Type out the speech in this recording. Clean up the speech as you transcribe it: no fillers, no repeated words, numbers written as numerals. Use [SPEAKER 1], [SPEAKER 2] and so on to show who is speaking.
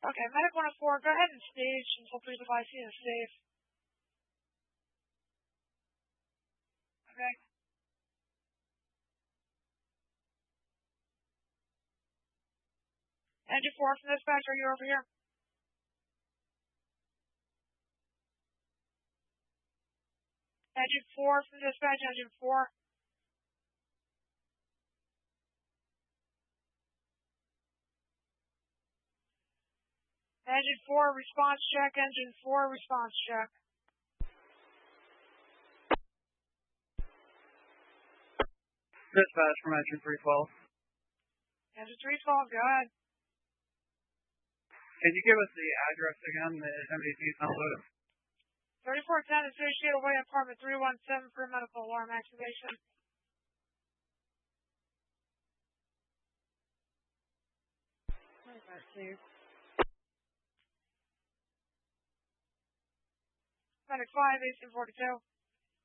[SPEAKER 1] Okay, Medic 104, go ahead and stage until 3 device is safe. Okay. Engine 4 from dispatch, are you over here? Engine 4 from dispatch, engine 4. Engine 4, response check, engine 4, response check.
[SPEAKER 2] Dispatch from engine 312.
[SPEAKER 1] Engine 312, go ahead.
[SPEAKER 2] Can you give us the address again? The MDT is not loaded.
[SPEAKER 1] 3410 Associated Way, apartment 317 for medical alarm activation. Medic 5, 1842.